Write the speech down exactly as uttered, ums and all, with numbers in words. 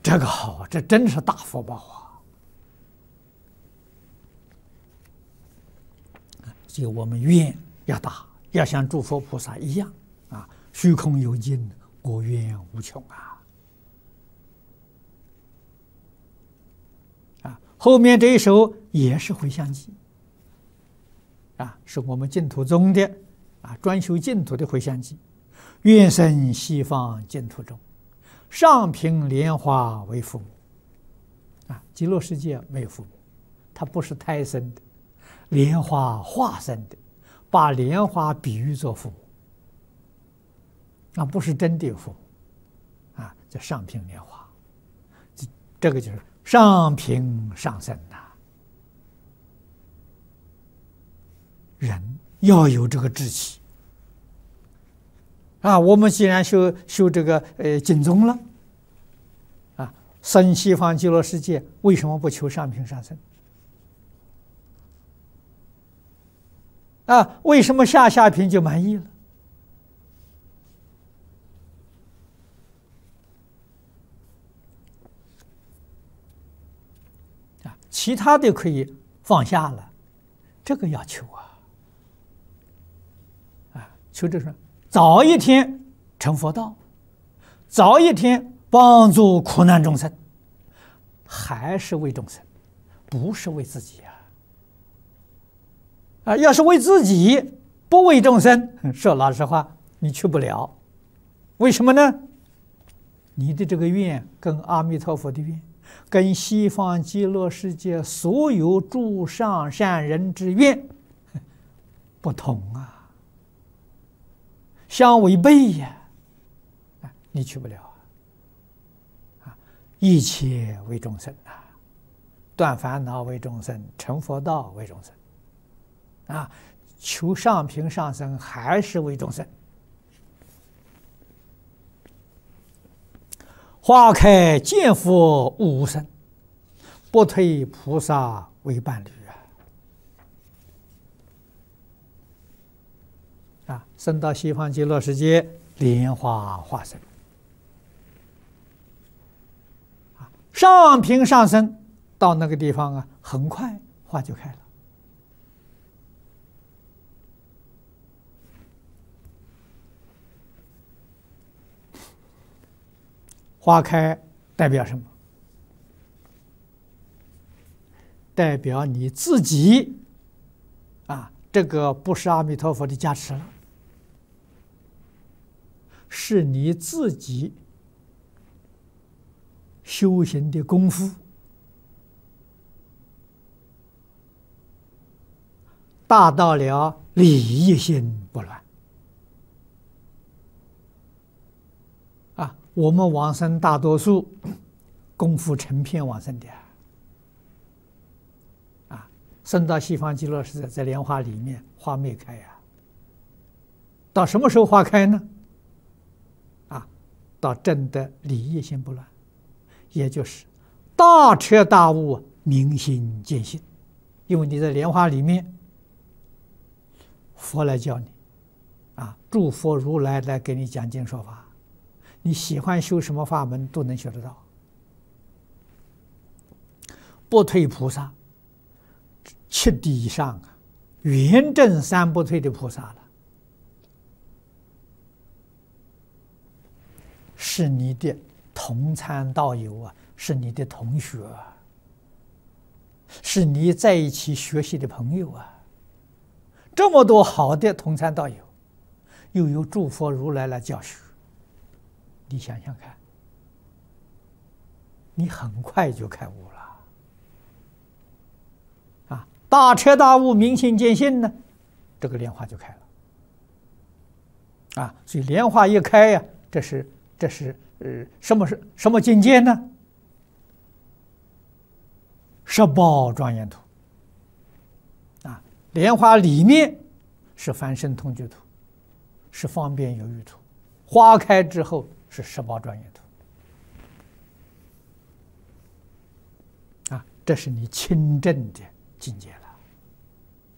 这个好，这真是大福报啊！所以我们愿要大，要像诸佛菩萨一样啊，虚空有尽，我愿无穷啊！啊，后面这一首也是回向偈啊，是我们净土宗的啊，专修净土的回向偈。愿生西方净土中，上品莲花为父母。啊，极乐世界没有父母，它不是胎生的，莲花化生的，把莲花比喻作父母，那不是真的有父母，啊，叫上品莲花，这这个就是上品上生呐、啊。人要有这个志气啊！我们既然修修这个呃经宗了。生西方极乐世界，为什么不求上品上生？啊，为什么下下品就满意了？啊，其他的可以放下了，这个要求啊！啊，求这是早一天成佛道，早一天帮助苦难众生，还是为众生，不是为自己啊！啊，要是为自己，不为众生，说老实话，你去不了。为什么呢？你的这个愿跟阿弥陀佛的愿，跟西方极乐世界所有诸上善人之愿不同啊，相违背呀！啊，你去不了。一切为众生啊，断烦恼为众生，成佛道为众生，啊，求上品上生还是为众生。花开见佛无生，不退菩萨为伴侣啊！啊，生到西方极乐世界，莲花化身。上品上生到那个地方啊，很快花就开了。花开代表什么？代表你自己啊，这个不是阿弥陀佛的加持了，是你自己修行的功夫达到了理一心不乱啊！我们往生大多数功夫成片往生的啊，生到西方极乐世界，在莲花里面花没开呀、啊，到什么时候花开呢？啊，到真的理一心不乱。也就是大彻大悟，明心见性，因为你在莲花里面，佛来教你，啊，诸佛如来来给你讲经说法，你喜欢修什么法门都能学得到。不退菩萨，七地以上啊，圆正三不退的菩萨了，是你的同参道友啊，是你的同学啊，是你在一起学习的朋友啊，这么多好的同参道友，又有诸佛如来来教学，你想想看，你很快就开悟了啊！大彻大悟，明心见性呢，这个莲花就开了啊！所以莲花一开呀、啊，这是这是。呃，什么是什么境界呢？十宝庄严土啊，莲花里面是凡圣同居土，是方便有余土，花开之后是十宝庄严土啊，这是你亲证的境界了。